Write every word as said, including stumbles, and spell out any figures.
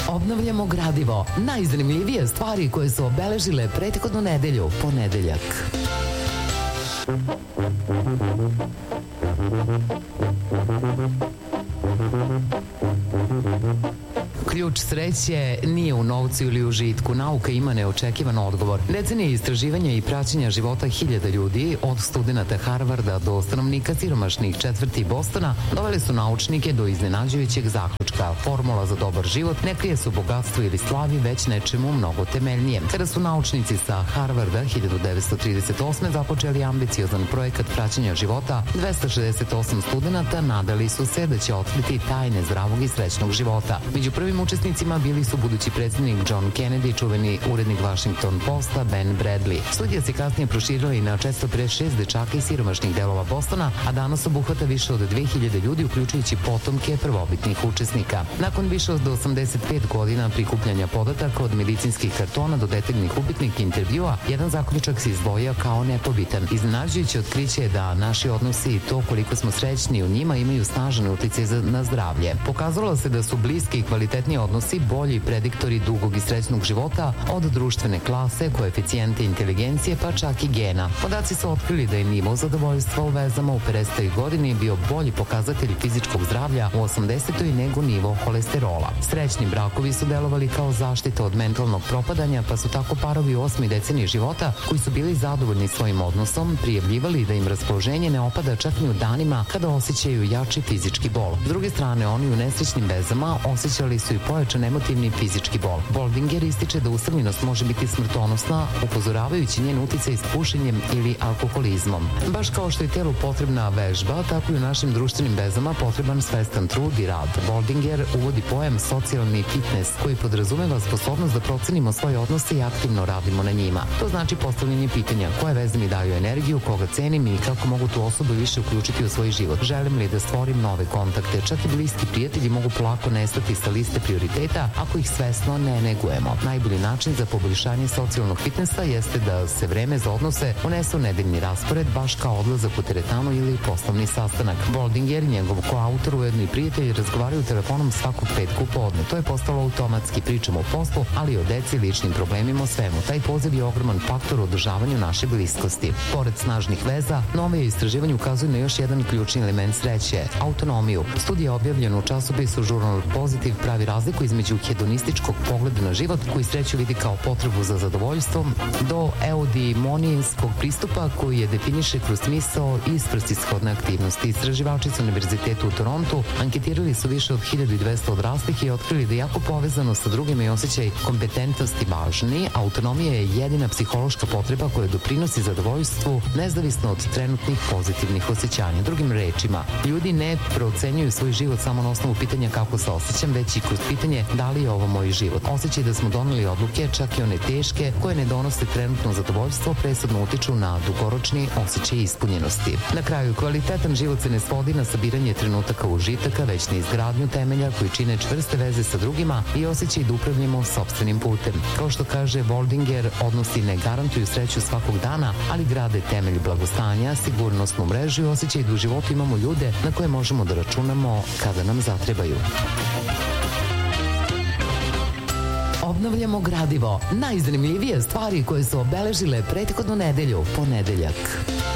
Obnavljamo gradivo. Najzanimljivije stvari koje su obeležile prethodnu nedelju, ponedeljak. Ključ sreće nije u novcu ili u žitku. Nauka ima neočekivan odgovor. Decenije istraživanja i praćenja života hiljada ljudi, od studenta Harvarda do stanovnika siromašnih četvrti Bostona, doveli su naučnike do iznenađujućeg zaključka. Formula za dobar život ne krije se u bogatstvu ili slavi, već nečemu mnogo temeljnijem. Kada su naučnici sa Harvarda hiljadu devetsto trideset osme započeli ambiciozan projekat praćenja života, dvesta šezdeset osam studenta nadali su se da će otkriti tajne zdravog i srećnog života. Među prvim učesnicima bili su budući predsjednik John Kennedy i čuveni urednik Washington Posta Ben Bradley. Studija se kasnije proširila i na četiristo pedeset šest dečaka iz siromašnih delova Bostona, a danas obuhvata više od dve hiljade ljudi, uključujući potomke prvobitnih učesnika. Nakon više od osamdeset pet godina prikupljanja podataka od medicinskih kartona do detaljnih upitnih intervjua, jedan zaključak se izdvojio kao nepobitan. Iznenađujuće otkriće je da naši odnosi i to koliko smo srećni u njima imaju snažan uticaj na zdravlje. Pokazalo se da su bliski i kvalitetni odnosi bolji prediktori dugog i srećnog života od društvene klase, koeficijente inteligencije, pa čak i gena. Podaci su otkrili da je nivo zadovoljstva u vezama u pedesetoj godini bio bolji pokazatelj fizičkog zdravlja u osamdesetoj nego nivo holesterola. Srećni brakovi su delovali kao zaštita od mentalnog propadanja, pa su tako parovi u osmoj deceniji života, koji su bili zadovoljni svojim odnosom, prijavljivali da im raspoloženje ne opada čak ni u danima kada osjećaju jači fizički bol. S druge strane, oni u nesrećnim vezama osjećali su i pojačan emotivni i fizički bol. Boldinger ističe da usamljenost može biti smrtonosna, upozoravajući njen uticaj s pušenjem ili alkoholizmom. Baš kao što je telu potrebna vežba, tako i u našim društvenim vezama potreban svestan trud i rad. Boldinger uvodi pojam socijalni fitness, koji podrazumeva sposobnost da procenimo svoje odnose i aktivno radimo na njima. To znači postavljanje pitanja koje veze mi daju energiju, koga cenim i kako mogu tu osobu više uključiti u svoj život. Želim li da stvorim nove kontakte? Čak i bliski prijatelji mogu polako nestati sa liste prioriteta ako ih svesno ne negujemo. Najbolji način za poboljšanje socijalnog fitnessa jeste da se vreme za odnose unese u nedeljni raspored, baš kao odlazak u teretanu ili poslovni sastanak. Boldinger i njegov koautor, ujedno i prijatelji, razgovaraju telefonom svakog petka u podne. To je postalo automatski. Pričamo o poslu, ali i o deci, ličnim problemima, o svemu. Taj poziv je ogroman faktor u održavanju naše bliskosti. Pored snažnih veza, nove istraživanje ukazuju na još jedan ključni element sreće – autonomiju. Studija objavljena u časopisu Journal Positive pravi razliku između hedonističkog pogleda na život, koji sreću vidi kao potrebu za zadovoljstvom, do eudimonijskog pristupa koji je definiše kroz smisao i svrsishodne aktivnosti. Istraživači sa Univerzitetu u Torontu anketirali su više od hiljadu dvesta odraslih i otkrili da jako povezano sa drugima i osjećaj kompetentnosti važni. Autonomija je jedina psihološka potreba koja doprinosi zadovoljstvu nezavisno od trenutnih pozitivnih osjećanja. Drugim rečima, ljudi ne procenjuju svoj život samo na osnovu pitanja kako se osjećam, već i kroz pitanje da li je ovo moj život. Osjećaj da smo doneli odluke, čak i one teške, koje ne donose trenutno zadovoljstvo, presudno utiču na dugoročni osjećaj ispunjenosti. Na kraju, kvalitetan život se ne svodi na sabiranje trenutaka užitaka, već na izgradnju temelja koji čine čvrste veze sa drugima i osjećaj da upravljamo sopstvenim putem. Kao što kaže Boldinger, odnosi ne garantuju sreću svakog dana, ali grade temelj blagostanja, sigurnosnu mrežu i osjećaj da u životu imamo ljude na koje možemo da računamo kada nam zatrebaju. Obnavljamo gradivo. Najzanimljivije stvari koje su obeležile prethodnu nedelju, ponedeljak.